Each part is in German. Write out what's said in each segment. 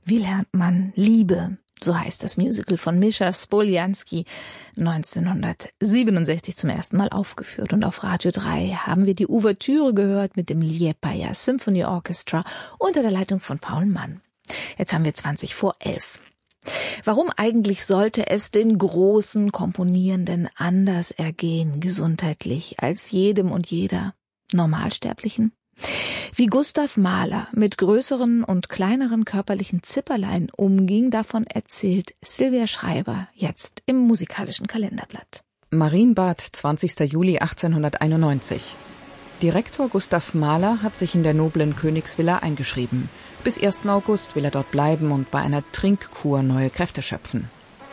Wie lernt man Liebe? So heißt das Musical von Mischa Spoljanski, 1967 zum ersten Mal aufgeführt. Und auf Radio 3 haben wir die Ouvertüre gehört mit dem Liepaja Symphony Orchestra unter der Leitung von Paul Mann. Jetzt haben wir 11:20. Warum eigentlich sollte es den großen Komponierenden anders ergehen, gesundheitlich, als jedem und jeder Normalsterblichen? Wie Gustav Mahler mit größeren und kleineren körperlichen Zipperlein umging, davon erzählt Silvia Schreiber jetzt im musikalischen Kalenderblatt. Marienbad, 20. Juli 1891. Direktor Gustav Mahler hat sich in der noblen Königsvilla eingeschrieben. Bis 1. August will er dort bleiben und bei einer Trinkkur neue Kräfte schöpfen.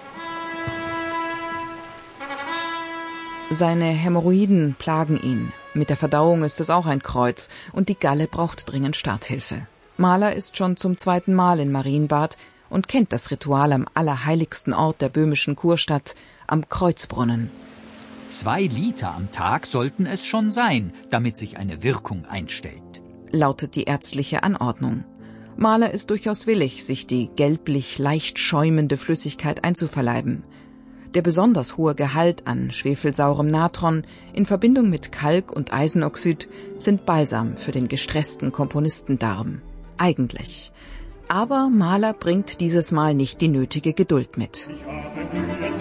Seine Hämorrhoiden plagen ihn. Mit der Verdauung ist es auch ein Kreuz und die Galle braucht dringend Starthilfe. Mahler ist schon zum 2. Mal in Marienbad und kennt das Ritual am allerheiligsten Ort der böhmischen Kurstadt, am Kreuzbrunnen. 2 Liter am Tag sollten es schon sein, damit sich eine Wirkung einstellt, lautet die ärztliche Anordnung. Mahler ist durchaus willig, sich die gelblich leicht schäumende Flüssigkeit einzuverleiben. Der besonders hohe Gehalt an schwefelsaurem Natron in Verbindung mit Kalk und Eisenoxid sind Balsam für den gestressten Komponistendarm. Eigentlich. Aber Mahler bringt dieses Mal nicht die nötige Geduld mit. Ich habe ein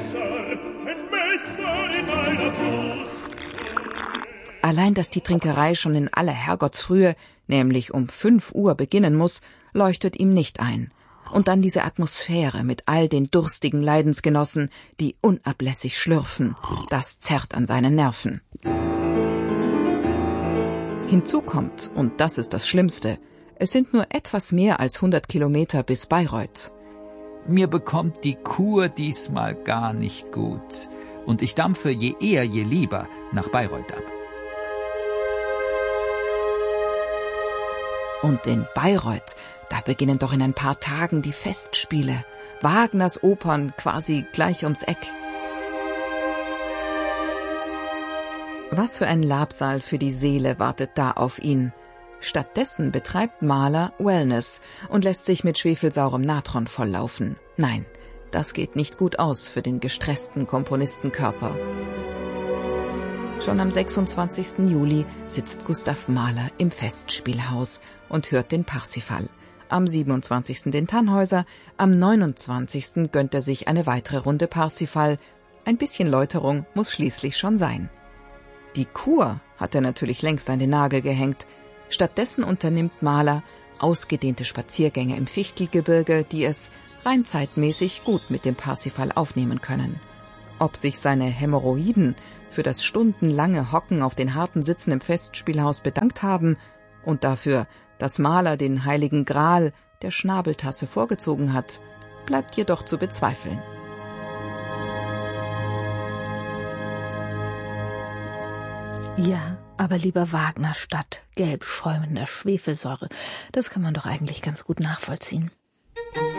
Messer in meiner Brust. Allein, dass die Trinkerei schon in aller Herrgottsfrühe, nämlich um 5 Uhr beginnen muss, leuchtet ihm nicht ein. Und dann diese Atmosphäre mit all den durstigen Leidensgenossen, die unablässig schlürfen, das zerrt an seinen Nerven. Hinzu kommt, und das ist das Schlimmste, es sind nur etwas mehr als 100 Kilometer bis Bayreuth. Mir bekommt die Kur diesmal gar nicht gut. Und ich dampfe je eher, je lieber nach Bayreuth ab. Und in Bayreuth, da beginnen doch in ein paar Tagen die Festspiele. Wagners Opern quasi gleich ums Eck. Was für ein Labsal für die Seele wartet da auf ihn. Stattdessen betreibt Mahler Wellness und lässt sich mit schwefelsaurem Natron volllaufen. Nein, das geht nicht gut aus für den gestressten Komponistenkörper. Schon am 26. Juli sitzt Gustav Mahler im Festspielhaus und hört den Parsifal. Am 27. den Tannhäuser, am 29. gönnt er sich eine weitere Runde Parsifal. Ein bisschen Läuterung muss schließlich schon sein. Die Kur hat er natürlich längst an den Nagel gehängt. Stattdessen unternimmt Mahler ausgedehnte Spaziergänge im Fichtelgebirge, die es rein zeitmäßig gut mit dem Parsifal aufnehmen können. Ob sich seine Hämorrhoiden für das stundenlange Hocken auf den harten Sitzen im Festspielhaus bedankt haben und dafür, dass Mahler den heiligen Gral der Schnabeltasse vorgezogen hat, bleibt jedoch zu bezweifeln. Ja, aber lieber Wagner statt gelb schäumender Schwefelsäure, das kann man doch eigentlich ganz gut nachvollziehen.